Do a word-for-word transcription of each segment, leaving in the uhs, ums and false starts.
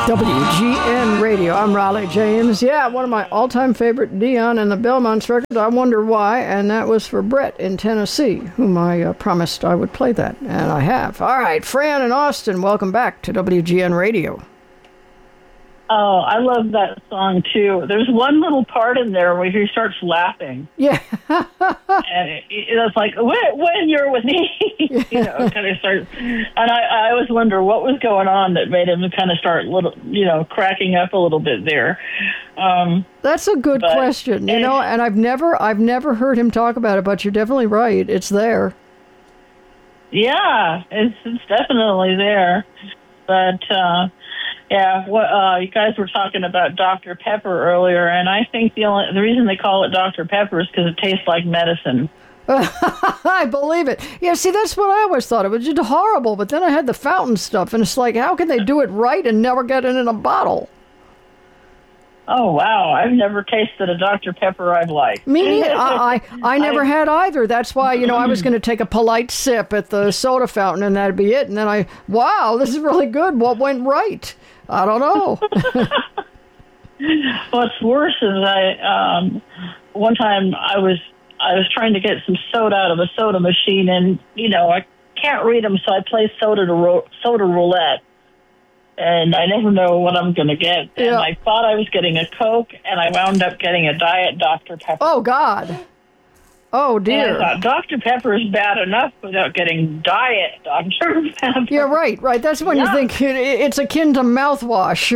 W G N Radio. I'm Raleigh James. Yeah, one of my all-time favorite Dion and the Belmonts records, I Wonder Why, and that was for Brett in Tennessee, whom I uh, promised I would play that, and I have. All right, Fran and Austin, welcome back to W G N Radio. Oh, I love that song, too. There's one little part in there where he starts laughing. Yeah. and it, it's like, when, when you're with me, you know, kind of starts. And I, I always wonder what was going on that made him kind of start, little, you know, cracking up a little bit there. Um, That's a good but, question, you and, know, and I've never, I've never heard him talk about it, but you're definitely right. It's there. Yeah, it's, it's definitely there. But, uh, yeah, what, uh, you guys were talking about Doctor Pepper earlier, and I think the only the reason they call it Doctor Pepper is because it tastes like medicine. I believe it. Yeah, see, that's what I always thought. It was just horrible, but then I had the fountain stuff, and it's like, how can they do it right and never get it in a bottle? Oh, wow. I've never tasted a Doctor Pepper I've liked. Me, I, I, I never I, had either. That's why, you know, I was going to take a polite sip at the soda fountain, and that'd be it. And then I, wow, this is really good. What went right? I don't know. What's worse is I, um, one time I was, I was trying to get some soda out of a soda machine, and, you know, I can't read them, so I play soda to ro- soda roulette. And I never know what I'm going to get. And yeah. I thought I was getting a Coke, and I wound up getting a Diet Doctor Pepper. Oh, God. Oh, dear. And I thought Doctor Pepper is bad enough without getting Diet Doctor Pepper. Yeah, right, right. That's when yeah. you think it, it's akin to mouthwash.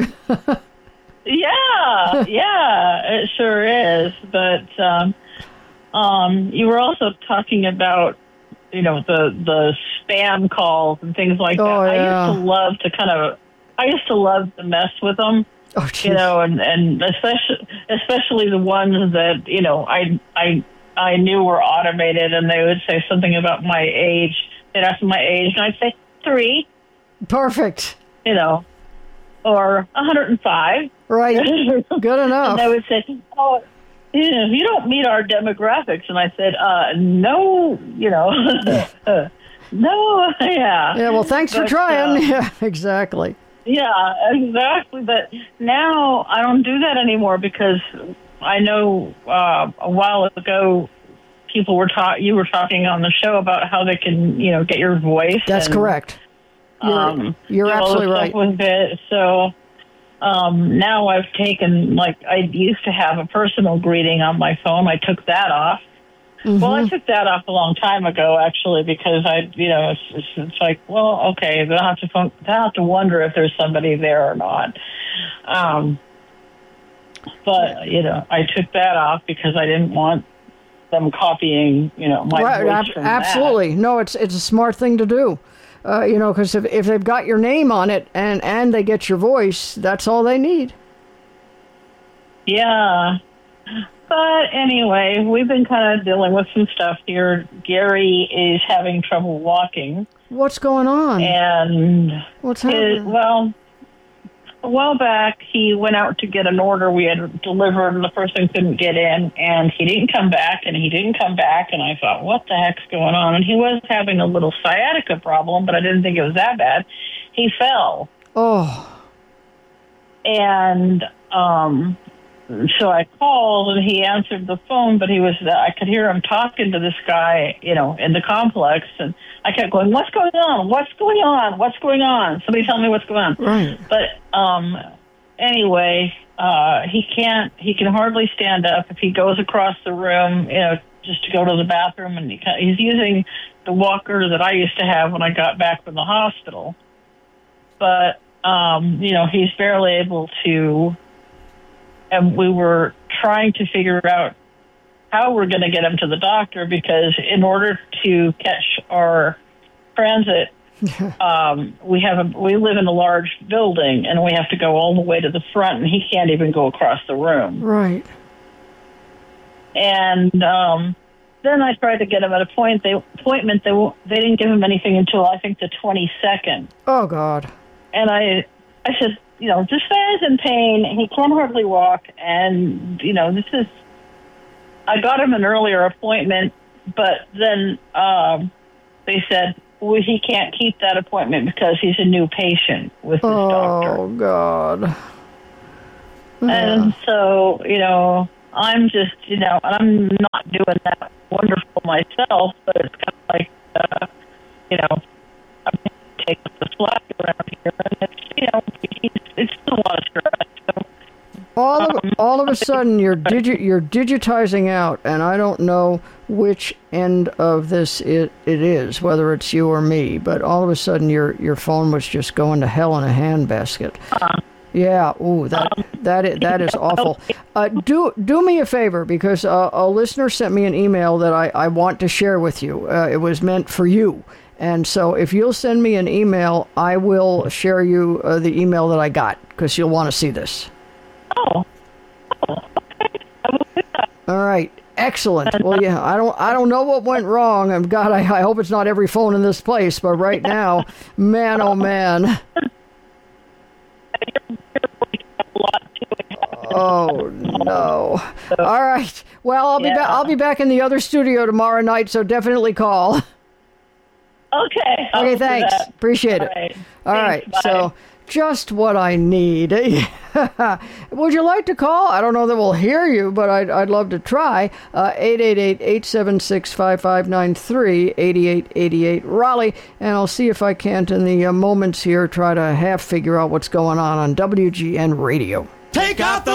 yeah, yeah, it sure is. But um, um, you were also talking about, you know, the, the spam calls and things like oh, that. Yeah. I used to love to kind of... I used to love to mess with them, oh, you know, and, and especially especially the ones that, you know, I I I knew were automated, and they would say something about my age. They'd ask my age, and I'd say three. Perfect. You know, or one hundred five. Right. Good enough. And they would say, oh, you know, you don't meet our demographics. And I said, uh, no, you know, no, yeah. Yeah, well, thanks but, for trying. Uh, yeah, exactly. Yeah, exactly. But now I don't do that anymore because I know uh, a while ago people were ta- you were talking on the show about how they can, you know, get your voice. That's and, correct. You're, um, you're absolutely right. With it. So um, now I've taken, like, I used to have a personal greeting on my phone. I took that off. Mm-hmm. Well, I took that off a long time ago, actually, because I, you know, it's, it's, it's like, well, okay, they'll have to phone, they'll have to wonder if there's somebody there or not. Um, but you know, I took that off because I didn't want them copying, you know, my right, voice ab- from absolutely. that. No, it's it's a smart thing to do. Uh, you know, because if if they've got your name on it and and they get your voice, that's all they need. Yeah. But anyway, we've been kind of dealing with some stuff here. Gary is having trouble walking. What's going on? And what's happening? His, well, a while back, he went out to get an order we had delivered, and the person couldn't get in, and he didn't come back, and he didn't come back, and I thought, what the heck's going on? And he was having a little sciatica problem, but I didn't think it was that bad. He fell. Oh. And, um... so I called, and he answered the phone, but he was, uh, I could hear him talking to this guy, you know, in the complex, and I kept going, what's going on? What's going on? What's going on? Somebody tell me what's going on. Right. But um, anyway, uh, he can't, he can hardly stand up. If he goes across the room, you know, just to go to the bathroom, and he, he's using the walker that I used to have when I got back from the hospital. But, um, you know, he's barely able to... And we were trying to figure out how we're going to get him to the doctor, because in order to catch our transit, um, we have a, we live in a large building, and we have to go all the way to the front, and he can't even go across the room. Right. And um, then I tried to get him an appointment. They, appointment. They they didn't give him anything until I think the twenty-second. Oh God. And I I said, you know, this man's in pain. He can hardly walk. And, you know, this is, I got him an earlier appointment, but then um, they said, well, he can't keep that appointment because he's a new patient with this oh, doctor. Oh, God. God. And so, you know, I'm just, you know, I'm not doing that wonderful myself, but it's kind of like, uh, you know, I'm going to take up the slack around here, and it's, you know, it's, it's still a lot of stress. So, all of um, all of a sudden, you're digi- you're digitizing out, and I don't know which end of this it, it is, whether it's you or me. But all of a sudden, your your phone was just going to hell in a handbasket. Uh, Yeah, ooh, that that is, that is awful. Uh, do do me a favor, because uh, a listener sent me an email that I, I want to share with you. Uh, it was meant for you. And so if you'll send me an email, I will share you uh, the email that I got, because you'll want to see this. oh, oh, okay. I will do that. All right. Excellent. Well, yeah, I don't I don't know what went wrong. And God, I, I hope it's not every phone in this place. But right now, man, oh, man. Oh no! All right. Well, I'll be Yeah. back. I'll be back in the other studio tomorrow night, so definitely call. Okay. I'll Okay. do Thanks. that. Appreciate it. All right. All Thanks, right. bye. So, just what I need. Would you like to call? I don't know that we'll hear you, but I'd I'd love to try. Uh, eight eight eight, eight seven six, five five nine three, eight eight eight eight Raleigh, and I'll see if I can't in the uh, moments here try to half figure out what's going on on W G N Radio. Take out the